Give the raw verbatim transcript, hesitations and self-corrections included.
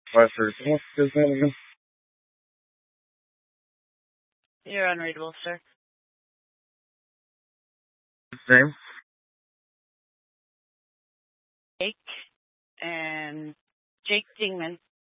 Five thirty. What's his name again? You're unreadable, sir. His name? Jake and Jake Dingman.